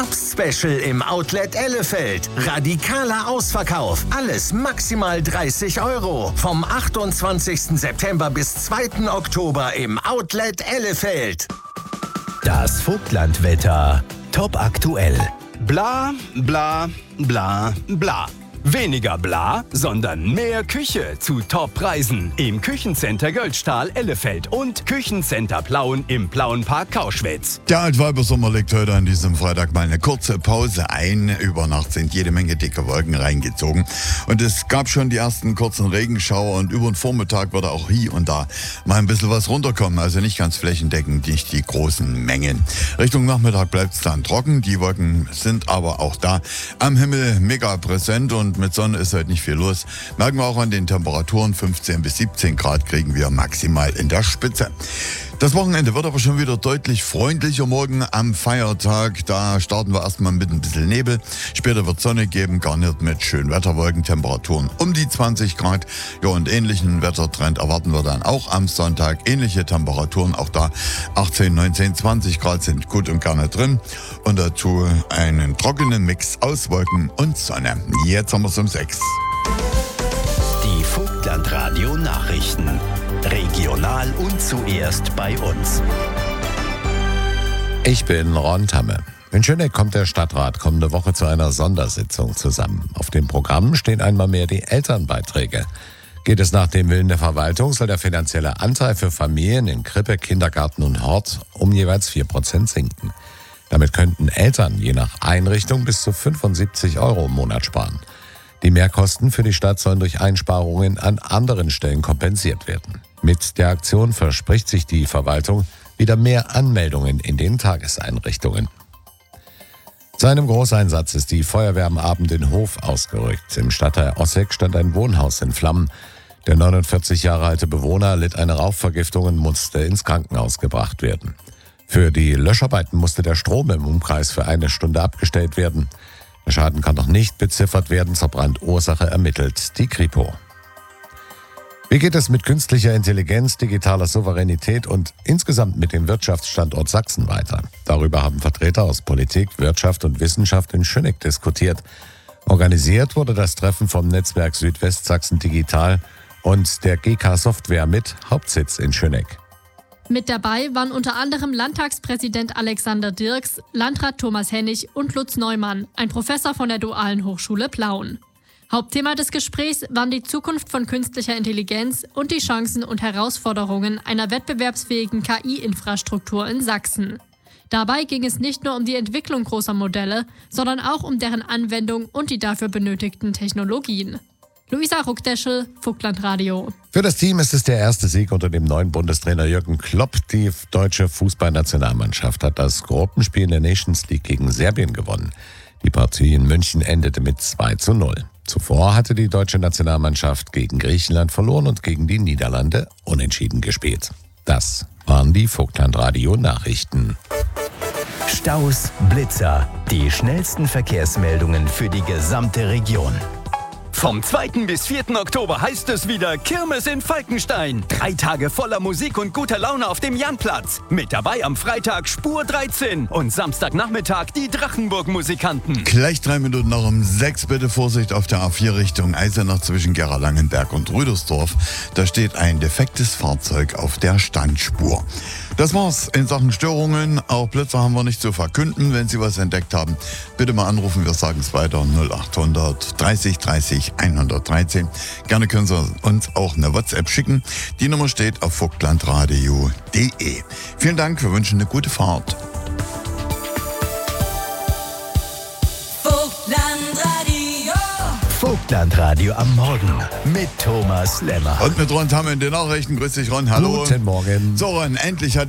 Herbst-Special im Outlet Elefeld. Radikaler Ausverkauf. Alles maximal 30 €. Vom 28. September bis 2. Oktober im Outlet Elefeld. Das Vogtlandwetter. Top aktuell. Bla, bla, bla, bla. Weniger bla, sondern mehr Küche zu Top-Preisen im Küchencenter Göldstahl Elefeld und Küchencenter Plauen im Plauenpark Kauschwitz. Der Altweibersommer legt heute an diesem Freitag mal eine kurze Pause ein. Über Nacht sind jede Menge dicke Wolken reingezogen. Und es gab schon die ersten kurzen Regenschauer und über den Vormittag wird auch hier und da mal ein bisschen was runterkommen. Also nicht ganz flächendeckend, nicht die großen Mengen. Richtung Nachmittag bleibt es dann trocken. Die Wolken sind aber auch da am Himmel mega präsent und mit Sonne ist heute nicht viel los. Merken wir auch an den Temperaturen, 15 bis 17 Grad kriegen wir maximal in der Spitze. Das Wochenende wird aber schon wieder deutlich freundlicher. Morgen am Feiertag, da starten wir erstmal mit ein bisschen Nebel. Später wird Sonne geben, garniert mit schönen Wetterwolken, Temperaturen um die 20 Grad. Ja, und ähnlichen Wettertrend erwarten wir dann auch am Sonntag. Ähnliche Temperaturen, auch da 18, 19, 20 Grad sind gut und gerne drin. Und dazu einen trockenen Mix aus Wolken und Sonne. Jetzt haben wir es um 6. Die Vogtlandradio Nachrichten. Regional und zuerst bei uns. Ich bin Ron Tamme. In Schöneck kommt der Stadtrat kommende Woche zu einer Sondersitzung zusammen. Auf dem Programm stehen einmal mehr die Elternbeiträge. Geht es nach dem Willen der Verwaltung, soll der finanzielle Anteil für Familien in Krippe, Kindergarten und Hort um jeweils 4% sinken. Damit könnten Eltern je nach Einrichtung bis zu 75 € im Monat sparen. Die Mehrkosten für die Stadt sollen durch Einsparungen an anderen Stellen kompensiert werden. Mit der Aktion verspricht sich die Verwaltung wieder mehr Anmeldungen in den Tageseinrichtungen. Zu einem Großeinsatz ist die Feuerwehr am Abend in Hof ausgerückt. Im Stadtteil Ossegg stand ein Wohnhaus in Flammen. Der 49 Jahre alte Bewohner litt eine Rauchvergiftung und musste ins Krankenhaus gebracht werden. Für die Löscharbeiten musste der Strom im Umkreis für 1 Stunde abgestellt werden. Der Schaden kann noch nicht beziffert werden, zur Brandursache ermittelt die Kripo. Wie geht es mit künstlicher Intelligenz, digitaler Souveränität und insgesamt mit dem Wirtschaftsstandort Sachsen weiter? Darüber haben Vertreter aus Politik, Wirtschaft und Wissenschaft in Schöneck diskutiert. Organisiert wurde das Treffen vom Netzwerk Südwestsachsen Digital und der GK Software mit Hauptsitz in Schöneck. Mit dabei waren unter anderem Landtagspräsident Alexander Dirks, Landrat Thomas Hennig und Lutz Neumann, ein Professor von der Dualen Hochschule Plauen. Hauptthema des Gesprächs waren die Zukunft von künstlicher Intelligenz und die Chancen und Herausforderungen einer wettbewerbsfähigen KI-Infrastruktur in Sachsen. Dabei ging es nicht nur um die Entwicklung großer Modelle, sondern auch um deren Anwendung und die dafür benötigten Technologien. Luisa Ruckdeschel, Vogtlandradio. Für das Team ist es der erste Sieg unter dem neuen Bundestrainer Jürgen Klopp. Die deutsche Fußballnationalmannschaft hat das Gruppenspiel in der Nations League gegen Serbien gewonnen. Die Partie in München endete mit 2:0. Zuvor hatte die deutsche Nationalmannschaft gegen Griechenland verloren und gegen die Niederlande unentschieden gespielt. Das waren die Vogtlandradio-Nachrichten. Staus, Blitzer, die schnellsten Verkehrsmeldungen für die gesamte Region. Vom 2. bis 4. Oktober heißt es wieder Kirmes in Falkenstein. 3 Tage voller Musik und guter Laune auf dem Janplatz. Mit dabei am Freitag Spur 13 und Samstagnachmittag die Drachenburg-Musikanten. Gleich 3 Minuten nach um 6, bitte Vorsicht auf der A4 Richtung Eisenach zwischen Gera-Langenberg und Rüdersdorf. Da steht ein defektes Fahrzeug auf der Standspur. Das war's in Sachen Störungen. Auch Blitzer haben wir nicht zu verkünden. Wenn Sie was entdeckt haben, bitte mal anrufen. Wir sagen es weiter. 0800 30 30 113. Gerne können Sie uns auch eine WhatsApp schicken. Die Nummer steht auf vogtlandradio.de. Vielen Dank. Wir wünschen eine gute Fahrt. Vogtlandradio am Morgen mit Thomas Lemmer. Und mit Ron Tamme in den Nachrichten. Grüß dich, Ron. Hallo. Guten Morgen. So, Ron, endlich hat